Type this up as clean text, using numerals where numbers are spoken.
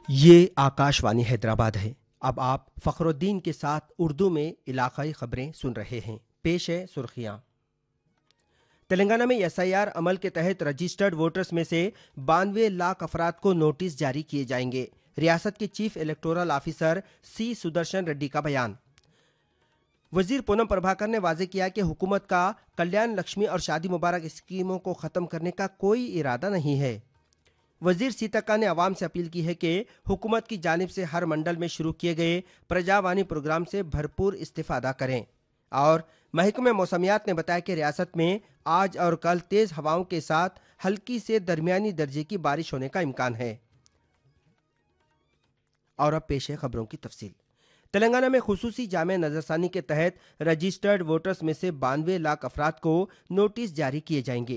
ये आकाशवाणी हैदराबाद है। अब आप फखरुद्दीन के साथ उर्दू में इलाकाई खबरें सुन रहे हैं। पेश है सुर्खियां। तेलंगाना में एसआईआर अमल के तहत रजिस्टर्ड वोटर्स में से 92 लाख अफराद को नोटिस जारी किए जाएंगे। रियासत के चीफ इलेक्टोरल ऑफिसर सी सुदर्शन रेड्डी का बयान। वजीर पूनम प्रभाकर ने वाजे किया कि हुकूमत का कल्याण लक्ष्मी और शादी मुबारक स्कीमों को खत्म करने का कोई इरादा नहीं है। वजीर सीतक्का ने अवाम से अपील की है कि हुकूमत की जानिब से हर मंडल में शुरू किए गए प्रजावाणी प्रोग्राम से भरपूर इस्तिफादा करें। और महकमे मौसमियात ने बताया कि रियासत में आज और कल तेज हवाओं के साथ हल्की से दरमियानी दर्जे की बारिश होने का इम्कान है। और अब पेश है खबरों की तफसील। तेलंगाना में खुसूसी जामे नजरसानी के तहत रजिस्टर्ड वोटर्स में से 92 लाख अफराद को नोटिस जारी किए जाएंगे।